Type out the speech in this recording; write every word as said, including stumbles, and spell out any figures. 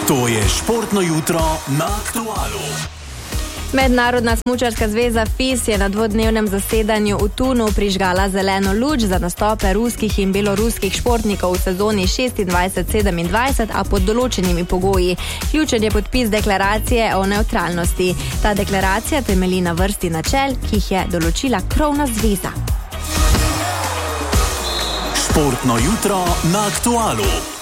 To je športno jutro na Aktualu. Mednarodna smučarska zveza F I S je na dvodnevnem zasedanju v Tunu prižgala zeleno luč za nastope ruskih in beloruskih športnikov v sezoni šestindvajset sedemindvajset, a pod določenimi pogoji. Ključen je podpis deklaracije o nevtralnosti. Ta deklaracija temelji na vrsti načel, ki jih je določila krovna zveza. Športno jutro na Aktualu.